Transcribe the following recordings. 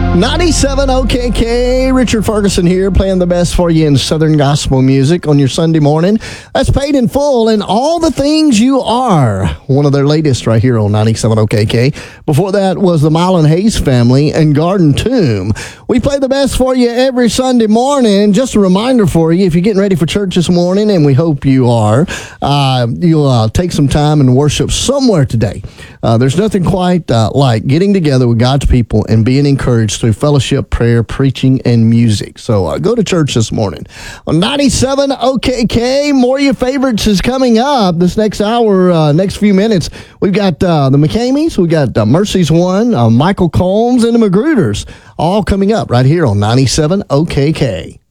97 OKK, Richard Ferguson here, playing the best for you in Southern gospel music on your Sunday morning. That's Paid in Full and All the Things You Are, one of their latest right here on 97 OKK. Before that was the Mile and Hayes Family and Garden Tomb. We play the best for you every Sunday morning. Just a reminder for you, if you're getting ready for church this morning, and we hope you are, you'll take some time and worship somewhere today. There's nothing quite like getting together with God's people and being encouraged through fellowship, prayer, preaching, and music. So go to church this morning. On 97 OKK, more of your favorites is coming up this next hour, next few minutes. We've got the McCameys, we've got Mercy's One, Michael Combs, and the Magruders, all coming up right here on 97 OKK.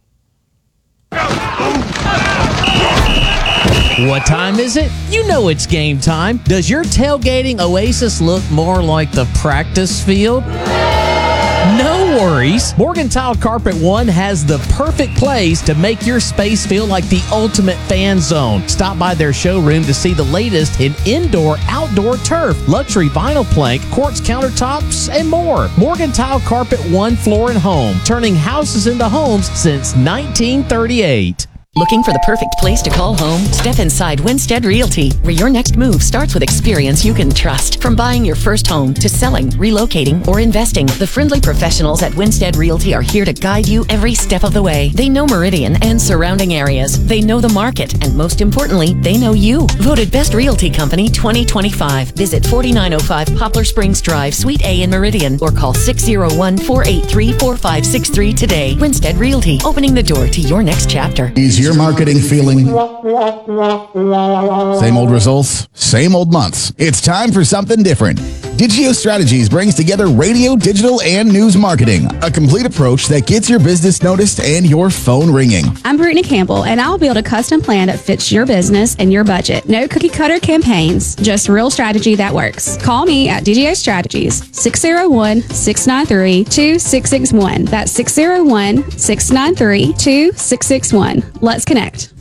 What time is it? You know it's game time. Does your tailgating oasis look more like the practice field? No worries. Morgan-Tile Carpet One has the perfect place to make your space feel like the ultimate fan zone. Stop by their showroom to see the latest in indoor-outdoor turf, luxury vinyl plank, quartz countertops, and more. Morgan-Tile Carpet One Floor and Home, turning houses into homes since 1938. Looking for the perfect place to call home? Step inside Winstead Realty, where your next move starts with experience you can trust. From buying your first home to selling, relocating, or investing, the friendly professionals at Winstead Realty are here to guide you every step of the way. They know Meridian and surrounding areas. They know the market, and most importantly, they know you. Voted Best Realty Company 2025. Visit 4905 Poplar Springs Drive, Suite A in Meridian, or call 601-483-4563 today. Winstead Realty, opening the door to your next chapter. Is your marketing feeling same old results, same old months? It's time for something different. Digio Strategies brings together radio, digital, and news marketing, a complete approach that gets your business noticed and your phone ringing. I'm Brittany Campbell, and I'll build a custom plan that fits your business and your budget. No cookie-cutter campaigns, just real strategy that works. Call me at DGO Strategies, 601-693-2661. That's 601-693-2661. Let's connect.